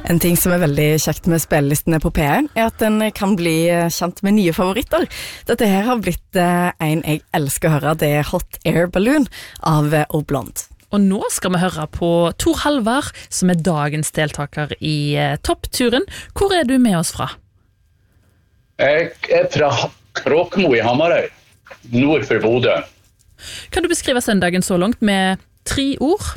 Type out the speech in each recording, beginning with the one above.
En ting som veldig kjekt med spillelistene på P1 at den kan bli kjent med nye favoritter. Dette her har blitt en jeg elsker å høre, det Hot Air Balloon av Oblond. Og nå skal vi høre på Tor Halvard, som dagens deltaker i toppturen. Hvor du med oss fra? Jeg fra Kråkmo i Hamarøy, nord for Bodø. Kan du beskrive søndagen så langt med 3 ord?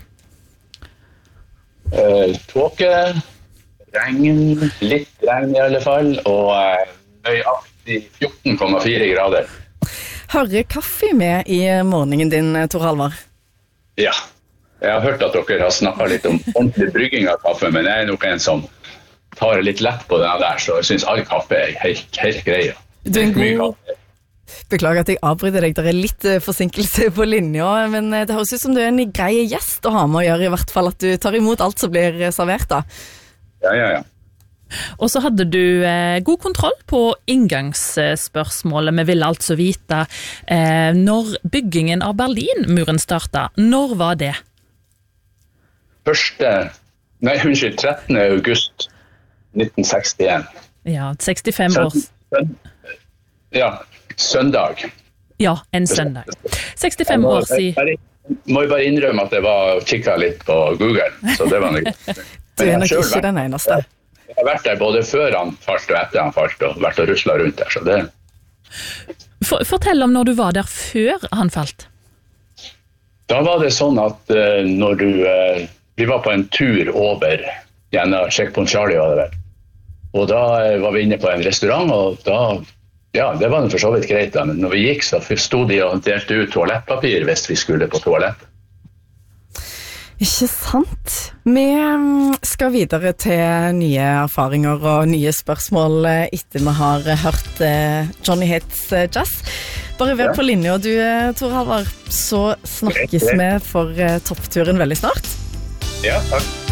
Tåke, regn, litt regn i alle fall, og nøyaktig 14,4 grader. Hører kaffe med i morgenen din, Tor Halvard? Ja, jeg har hørt at dere har snakket litt om ordentlig brygging av kaffe, men jeg nok en som tar litt lett på denne der, så jeg synes all kaffe helt grei. Du en god... Beklager at jeg avbryter deg, det litt forsinkelse på linja, men det høres ut som du en grei gjest å ha med å gjøre, i hvert fall at du tar imot alt som blir servert da. Ja. Og så hadde du god kontroll på inngangsspørsmålet. Vi ville altså vite når byggingen av Berlinmuren startet. Når var det? 13. august 1961. Ja, 65 år. Ja, søndag. Ja, en søndag. 65 år siden. Må jeg bare innrømme at jeg var kikket litt på Google, så det var noe. Du nok ikke den eneste. Jeg har vært der både før han falt og etter han falt, og vært og ruslet rundt der, så det... Fortell om når du var der før han falt. Da var det sånn at når vi var på en tur over gjennom Checkpoint Charlie, var det vel. Og da var vi inne på en restaurant, og da... Ja, det var for så vidt greit da, men når vi gikk så stod de og delte ut toalettpapir hvis vi skulle på toalett. Ikke sant? Vi skal videre til nye erfaringer og nye spørsmål etter vi har hørt Johnny Hits Jazz. Bare vær på linje, og du, Tor Halvard, så snakkes vi for toppturen veldig snart. Ja, takk.